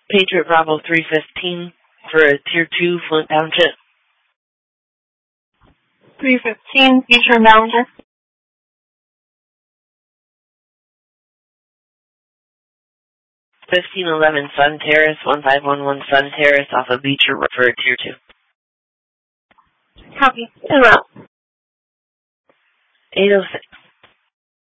Patriot Bravo 315 for a Tier 2 Flint Township. 315, Future Messenger. 1511 Sun Terrace, 1511 Sun Terrace off of Beecher for a Tier 2. Copy. En route. 806.